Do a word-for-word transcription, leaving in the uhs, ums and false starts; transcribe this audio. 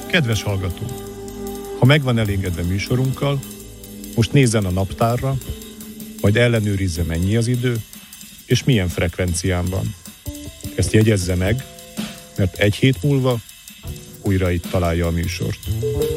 Kedves hallgató! Ha meg van elégedve műsorunkkal, most nézzen a naptárra, majd ellenőrizze, mennyi az idő, és milyen frekvencián van. Ezt jegyezze meg, mert egy hét múlva újra itt találja a műsort.